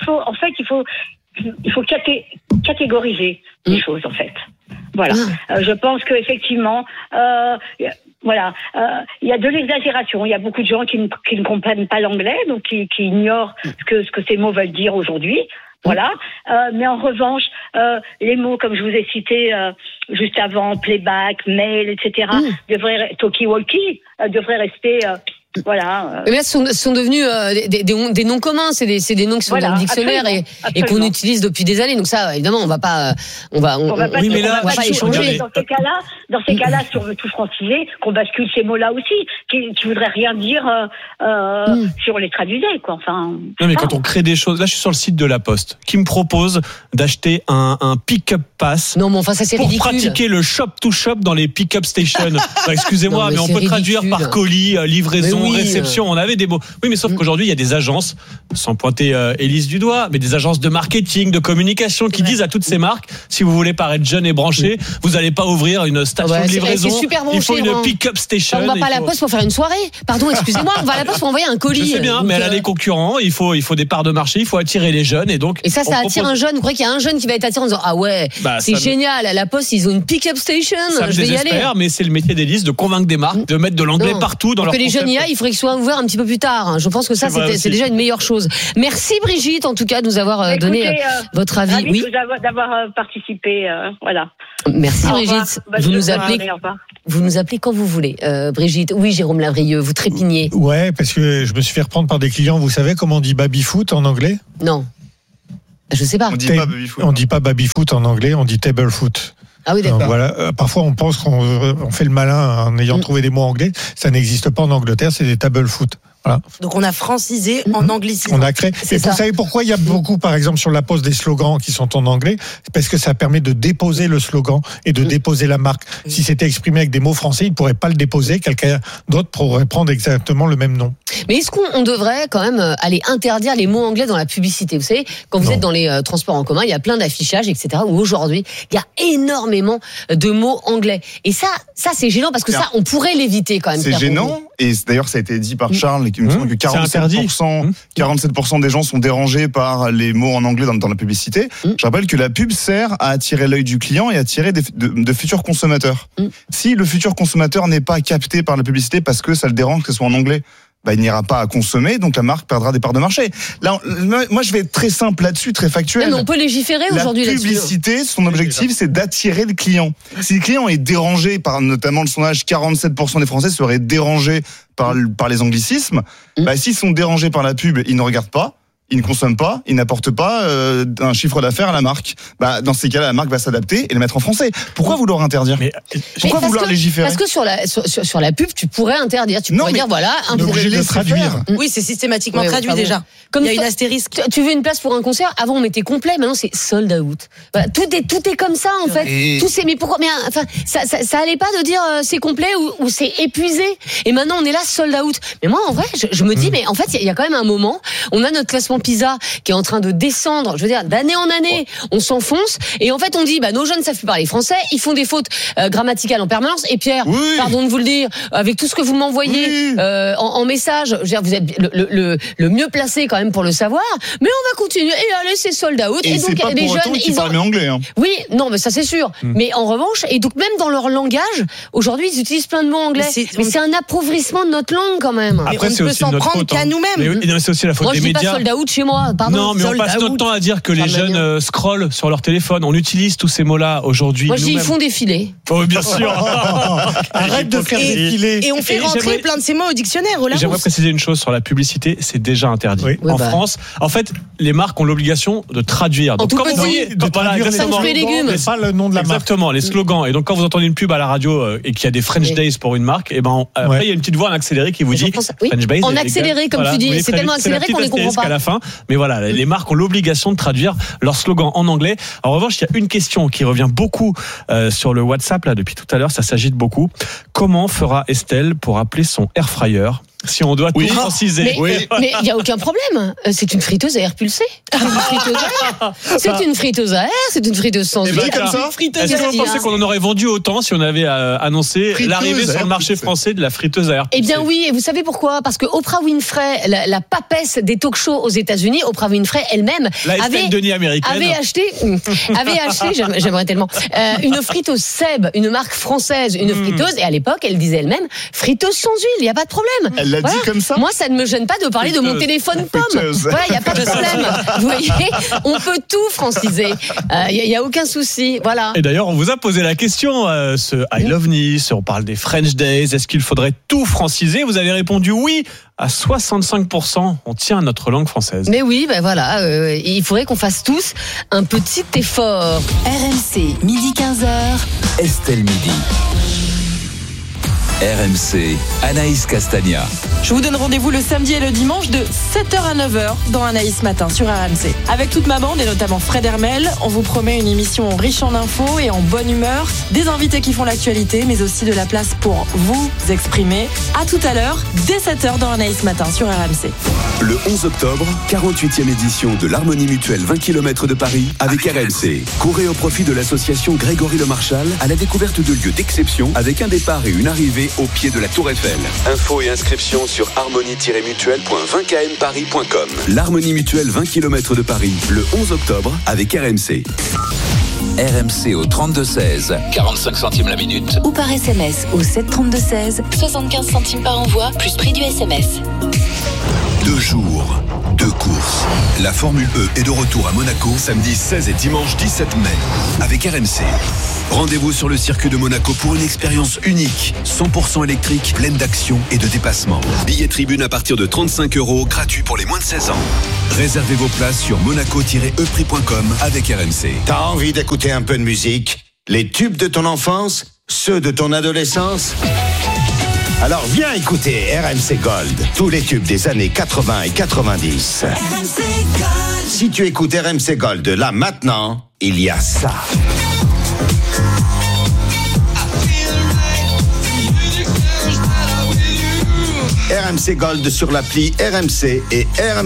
S16: faut catégoriser les choses, en fait. Voilà. Je pense qu'effectivement, il y a de l'exagération. Il y a beaucoup de gens qui ne comprennent pas l'anglais, donc qui ignorent ce que ces mots veulent dire aujourd'hui. Voilà. Mais en revanche, les mots, comme je vous ai cité juste avant, playback, mail, etc., talkie-walkie, devraient rester Voilà.
S1: Mais là, ce sont devenus des noms communs, c'est des noms qui sont dans le dictionnaire et qu'on utilise depuis des années. Donc ça, évidemment, on va pas échanger.
S16: Dans ces cas-là, si on veut tout franciser, qu'on bascule ces mots-là aussi, qui voudraient rien dire si on les traduisait, quoi. Enfin.
S6: Non, mais quand on crée des choses, là, je suis sur le site de La Poste, qui me propose d'acheter un pick-up pass.
S1: Non, mais enfin, ça c'est
S6: pour
S1: ridicule.
S6: Pratiquer le shop-to-shop dans les pick-up stations. Enfin, excusez-moi, mais on peut traduire par colis, livraison, réception. On avait des mots. Oui, mais sauf qu'aujourd'hui, il y a des agences, sans pointer Élise du doigt, mais des agences de marketing, de communication qui disent à toutes ces marques, si vous voulez paraître jeune et branché, vous n'allez pas ouvrir une station de livraison. Il faut une pick-up station.
S1: On va pas à la Poste pour faire une soirée. Pardon, excusez-moi, on va à la Poste pour envoyer un colis.
S6: Je sais bien, mais elle a des concurrents. Il faut des parts de marché. Il faut attirer les jeunes et
S1: ça attire un jeune. Vous croyez qu'il y a un jeune qui va être attiré en disant ah ouais, c'est génial. À la Poste, ils ont une pick-up station.
S6: Je vais y aller. Mais c'est le métier d'Élise de convaincre des marques de mettre de l'anglais partout dans leur concept.
S1: Que les jeunes y aillent, il faudrait qu'ils soient ouverts un petit peu plus tard. Je pense que ça, c'est déjà une meilleure chose. Merci Brigitte, en tout cas, de nous avoir donné votre avis.
S16: Oui. D'avoir participé. Voilà.
S1: Merci Brigitte. Vous nous appelez quand vous voulez, Brigitte. Oui, Jérôme Lavrieux, vous trépignez.
S5: Ouais, parce que je me suis fait reprendre par des clients. Vous savez comment on dit baby-foot en anglais ?
S1: Non. Je sais pas.
S5: On dit pas baby-foot en anglais, on dit table-foot.
S1: Ah oui, d'accord.
S5: Donc voilà, parfois on pense qu'on fait le malin en ayant trouvé des mots anglais. Ça n'existe pas en Angleterre, c'est des table-foot. Voilà.
S3: Donc on a francisé en anglicisme.
S5: On a créé. Et vous savez pourquoi il y a beaucoup, par exemple, sur La Poste des slogans qui sont en anglais ? C'est parce que ça permet de déposer le slogan et de déposer la marque. Si c'était exprimé avec des mots français, ils ne pourraient pas le déposer. Quelqu'un d'autre pourrait prendre exactement le même nom.
S1: Mais est-ce qu'on devrait quand même aller interdire les mots anglais dans la publicité ? Vous savez, quand vous êtes dans les transports en commun, il y a plein d'affichages, etc. où aujourd'hui, il y a énormément de mots anglais. Et ça c'est gênant parce que ça, on pourrait l'éviter quand même.
S4: C'est gênant. Et d'ailleurs, ça a été dit par Charles. Il me semble que 47% des gens sont dérangés par les mots en anglais dans la publicité. Je rappelle que la pub sert à attirer l'œil du client et à attirer de futurs consommateurs. Si le futur consommateur n'est pas capté par la publicité parce que ça le dérange que ce soit en anglais, il n'ira pas à consommer, donc la marque perdra des parts de marché. Là, moi, je vais être très simple là-dessus, très factuel.
S1: Mais on peut légiférer aujourd'hui là-dessus.
S4: La publicité, son objectif, c'est d'attirer le client. Si le client est dérangé par, notamment le sondage, 47% des Français seraient dérangés par les anglicismes. S'ils sont dérangés par la pub, ils ne regardent pas. Ils ne consomment pas, ils n'apportent pas un chiffre d'affaires à la marque. Dans ces cas-là, la marque va s'adapter et le mettre en français. Pourquoi vouloir interdire ? Pourquoi vouloir légiférer ?
S1: Parce que sur la pub, tu pourrais interdire. Tu pourrais dire voilà,
S5: obligé de traduire.
S3: Oui, c'est systématiquement traduit déjà. Comme il y a une astérisque.
S1: Tu veux une place pour un concert ? Avant, on mettait complet. Maintenant, c'est sold out. Voilà, tout est comme ça en fait. Mais pourquoi ? Mais enfin, ça allait pas de dire c'est complet ou c'est épuisé. Et maintenant, on est là sold out. Mais moi, en vrai, je me dis, mais en fait, il y a quand même un moment. On a notre classement PISA qui est en train de descendre, je veux dire, d'année en année, on s'enfonce, et en fait on dit, nos jeunes savent plus parler français, ils font des fautes grammaticales en permanence, et Pierre, pardon de vous le dire, avec tout ce que vous m'envoyez en message, je veux dire, vous êtes le mieux placé quand même pour le savoir, mais on va continuer, et allez, c'est sold out,
S4: et donc pas les jeunes, ils parlent anglais, hein.
S1: Oui, non, mais ça c'est sûr, mais en revanche, et donc même dans leur langage, aujourd'hui ils utilisent plein de mots anglais, mais c'est un appauvrissement de notre langue quand même.
S6: Après,
S3: on ne peut s'en prendre qu'à nous-mêmes.
S6: Mais c'est aussi la faute des médias.
S1: Moi je dis pas sold out chez moi, pardon.
S6: Non, mais on passe notre temps à dire que les jeunes scrollent sur leur téléphone. On utilise tous ces mots-là aujourd'hui.
S1: Moi, je dis, ils font défiler.
S6: Oh, bien sûr.
S5: Arrête de faire défiler.
S3: Et on fait rentrer plein de ces mots au dictionnaire.
S6: J'aimerais préciser une chose sur la publicité, c'est déjà interdit. En France, en fait, les marques ont l'obligation de traduire.
S1: Donc, quand vous voyez,
S5: les légumes, pas le nom de la marque.
S6: Exactement, les slogans. Et donc, quand vous entendez une pub à la radio et qu'il y a des French Days pour une marque, et après, il y a une petite voix en accéléré qui vous dit
S1: French Days. En accéléré, comme tu dis. C'est tellement accéléré qu'on les comprend pas.
S6: À la fin. Mais voilà, les marques ont l'obligation de traduire leur slogan en anglais. En revanche, il y a une question qui revient beaucoup sur le WhatsApp là depuis tout à l'heure, ça s'agite beaucoup. Comment fera Estelle pour appeler son air fryer si on doit tout franciser?
S1: Mais il n'y a aucun problème. C'est une friteuse à air pulsé. C'est une friteuse à air, c'est une friteuse sans huile.
S6: Est-ce que vous pensez qu'on en aurait vendu autant si on avait annoncé l'arrivée sur le marché français de la friteuse à air pulsé?
S1: Eh bien oui, et vous savez pourquoi? Parce que Oprah Winfrey, la papesse des talk-shows aux États-Unis, Oprah Winfrey elle-même avait acheté, j'aimerais tellement, une friteuse Seb, une marque française, une friteuse, et à l'époque, elle disait elle-même, friteuse sans huile, il n'y a pas de problème.
S4: Elle l'a dit comme ça.
S1: Moi, ça ne me gêne pas de parler de mon téléphone pomme. Voilà, il n'y a pas de problème. Vous voyez, on peut tout franciser. Il n'y a aucun souci. Voilà.
S6: Et d'ailleurs, on vous a posé la question, ce I Love Nice, on parle des French Days, est-ce qu'il faudrait tout franciser ? Vous avez répondu oui à 65%. On tient à notre langue française.
S1: Mais oui, ben voilà, il faudrait qu'on fasse tous un petit effort.
S13: RMC, midi 15h.
S12: Estelle Midi. RMC, Anaïs Castagna.
S17: Je vous donne rendez-vous le samedi et le dimanche de 7h à 9h dans Anaïs Matin sur RMC. Avec toute ma bande et notamment Fred Hermel, on vous promet une émission riche en infos et en bonne humeur, des invités qui font l'actualité, mais aussi de la place pour vous exprimer. À tout à l'heure, dès 7h dans Anaïs Matin sur RMC.
S14: Le 11 octobre, 48e édition de l'Harmonie Mutuelle 20 km de Paris avec RMC. Courez au profit de l'association Grégory Le Marchal à la découverte de lieux d'exception avec un départ et une arrivée au pied de la Tour Eiffel. Infos et inscriptions sur harmonie-mutuelle.20kmparis.com. L'Harmonie Mutuelle 20 km de Paris, le 11 octobre avec RMC.
S12: RMC au 32-16, 45 centimes la minute.
S13: Ou par SMS au 732-16, 75 centimes par envoi, plus prix du SMS.
S14: 2 jours, 2 courses. La Formule E est de retour à Monaco, samedi 16 et dimanche 17 mai, avec RMC. Rendez-vous sur le circuit de Monaco pour une expérience unique, 100% électrique, pleine d'action et de dépassement. Billets tribune à partir de 35 €, gratuit pour les moins de 16 ans. Réservez vos places sur monaco-epris.com avec RMC.
S18: T'as envie d'écouter un peu de musique ? Les tubes de ton enfance ? Ceux de ton adolescence ? Alors viens écouter RMC Gold, tous les tubes des années 80 et 90. RMC Gold. Si tu écoutes RMC Gold là maintenant, il y a ça. RMC Gold sur l'appli RMC et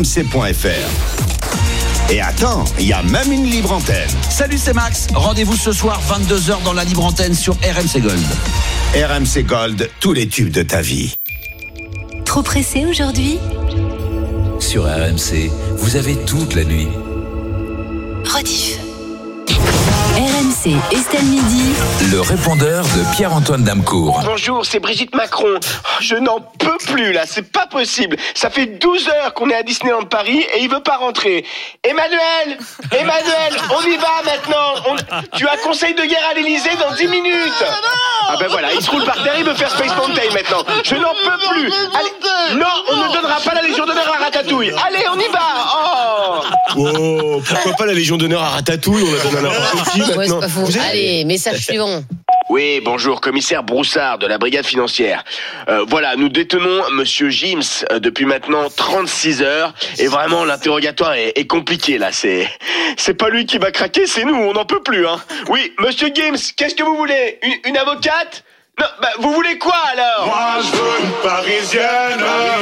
S18: rmc.fr. Et attends, il y a même une libre antenne.
S19: Salut, c'est Max. Rendez-vous ce soir 22h dans la libre antenne sur RMC Gold.
S18: RMC Gold, tous les tubes de ta vie.
S13: Trop pressé aujourd'hui ?
S12: Sur RMC, vous avez toute la nuit.
S13: Rediff. RMC, Estelle Midi.
S12: Le répondeur de Pierre-Antoine Damecourt.
S20: Bonjour, c'est Brigitte Macron. Je n'en peux plus là, c'est pas possible. Ça fait 12 heures qu'on est à Disneyland Paris et il veut pas rentrer. Emmanuel, on y va maintenant. Tu as conseil de guerre à l'Elysée dans 10 minutes. Ah ben voilà, il se roule par terre, il veut faire Space Mountain maintenant. Je n'en peux plus. Allez, non, on ne donnera pas la Légion d'honneur à Ratatouille. Allez, on y va.
S21: Oh, pourquoi pas la Légion d'honneur à Ratatouille? On la donne à n'importe qui maintenant.
S1: Allez, message suivant.
S20: Oui, bonjour, commissaire Broussard de la brigade financière. Voilà, nous détenons monsieur Gims depuis maintenant 36 heures et vraiment l'interrogatoire est compliqué là, c'est pas lui qui va craquer, c'est nous, on n'en peut plus hein. Oui, monsieur Gims, qu'est-ce que vous voulez? Une avocate? Non, bah vous voulez quoi alors?
S22: Moi je veux une parisienne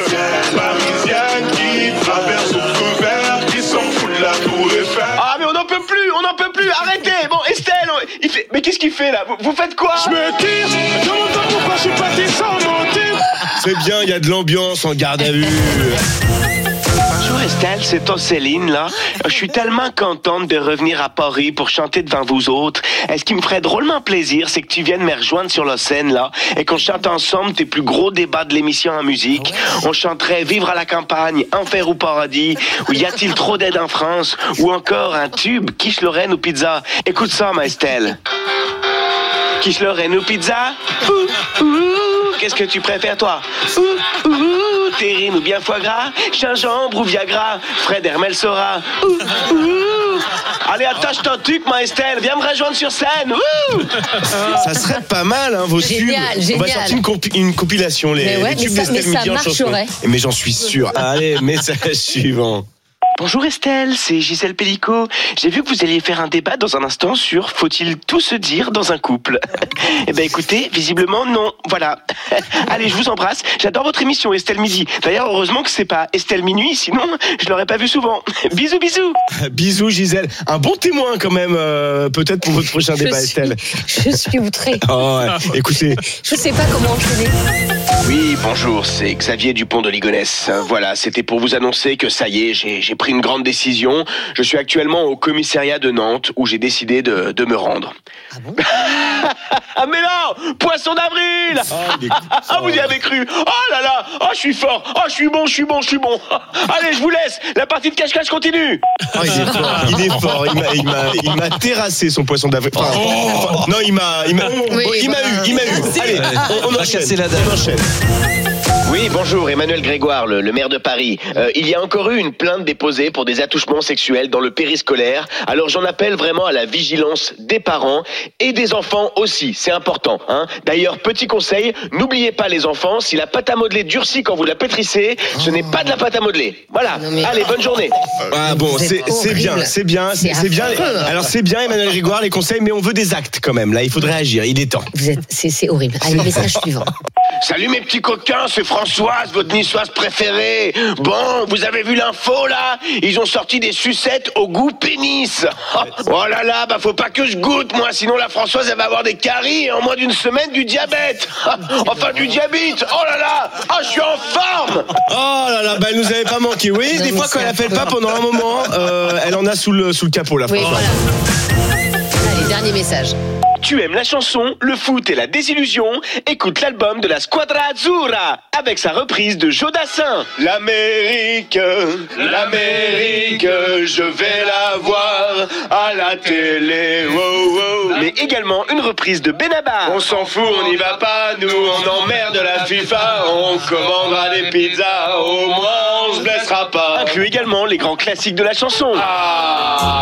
S22: qui traverse son couvert, qui s'en fout de la tour Eiffel.
S20: Ah mais on n'en peut plus, arrêtez. Bon Estelle, mais qu'est-ce qu'il fait là? Vous faites quoi?
S22: Je me tire, je me demande pourquoi je suis parti sans mentir.
S21: C'est bien, il y a de l'ambiance en garde à vue.
S20: Bonjour Estelle, c'est toi Céline là. Je suis tellement contente de revenir à Paris pour chanter devant vous autres. Et ce qui me ferait drôlement plaisir, c'est que tu viennes me rejoindre sur la scène là et qu'on chante ensemble tes plus gros débats de l'émission en musique. On chanterait Vivre à la campagne, Enfer ou paradis, ou Y a-t-il trop d'aide en France, ou encore un tube, Quiche Lorraine ou pizza. Écoute ça ma Estelle. Quiche Lorraine ou pizza? Qu'est-ce que tu préfères toi? Terrine ou bien foie gras, gingembre ou Viagra, Fred Hermel saura. Allez, attache ton truc, ma Estelle, viens me rejoindre sur scène.
S21: Ça serait pas mal, hein, vos tubes. On va sortir une compilation, les tubes d'Estelle Midi en chanson. Mais j'en suis sûr. Allez, message suivant.
S20: Bonjour Estelle, c'est Gisèle Pellicot. J'ai vu que vous alliez faire un débat dans un instant sur faut-il tout se dire dans un couple. Eh ben écoutez, visiblement non, voilà. Allez, je vous embrasse. J'adore votre émission Estelle Midi. D'ailleurs, heureusement que c'est pas Estelle Minuit, sinon je l'aurais pas vu souvent. Bisous, bisous.
S21: Bisous Gisèle. Un bon témoin quand même, peut-être pour votre prochain débat Estelle.
S1: Je suis outrée.
S21: Oh, ouais. Écoutez.
S1: Je sais pas comment enchaîner.
S20: Oui, bonjour, c'est Xavier Dupont de Ligonnès. Voilà, c'était pour vous annoncer que ça y est, j'ai pris pris une grande décision. Je suis actuellement au commissariat de Nantes où j'ai décidé de me rendre.
S3: Ah bon?
S20: Ah mais non, poisson d'avril. Vous y avez cru. Oh là là, je suis fort. Je suis bon. Allez, je vous laisse. La partie de cache-cache continue.
S21: Il est fort. Il m'a terrassé son poisson d'avril. Non, il m'a eu. Allez, on enchaîne.
S20: Oui, bonjour, Emmanuel Grégoire, le maire de Paris. Il y a encore eu une plainte déposée pour des attouchements sexuels dans le périscolaire. Alors j'en appelle vraiment à la vigilance des parents et des enfants aussi, c'est important. D'ailleurs, petit conseil, n'oubliez pas les enfants, si la pâte à modeler durcit quand vous la pétrissez, ce n'est pas de la pâte à modeler. Voilà, allez, bonne journée.
S21: C'est bien. Alors c'est bien, Emmanuel Grégoire, les conseils, mais on veut des actes quand même. Là, il faudrait agir, il est temps.
S1: C'est horrible. Allez, message suivant.
S20: Salut mes petits coquins, c'est Françoise, votre niçoise préférée. Bon, vous avez vu l'info là? Ils ont sorti des sucettes au goût pénis. Oh là là, faut pas que je goûte moi, sinon la Françoise elle va avoir des caries et en moins d'une semaine du diabète. Enfin du diabète. Oh là là, je suis en forme.
S21: Oh là là, elle nous avait pas manqué. Oui, des fois quand elle appelle pas pendant un moment, elle en a sous le capot la Françoise.
S1: Oui, voilà. Allez, dernier message.
S20: Tu aimes la chanson, le foot et la désillusion? Écoute l'album de la Squadra Azzurra avec sa reprise de Jodassin. L'Amérique, je vais la voir à la télé. Mais également une reprise de Benabar. On s'en fout, on n'y va pas, nous on emmerde la FIFA. On commandera des pizzas, au moins on se blessera pas. Inclut également les grands classiques de la chanson.